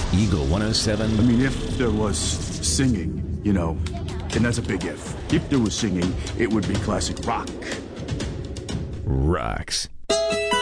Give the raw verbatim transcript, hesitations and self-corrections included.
Eagle one oh I seven mean, if there was singing, you know, and that's a big if. If there was singing, it would be classic rock. rocks.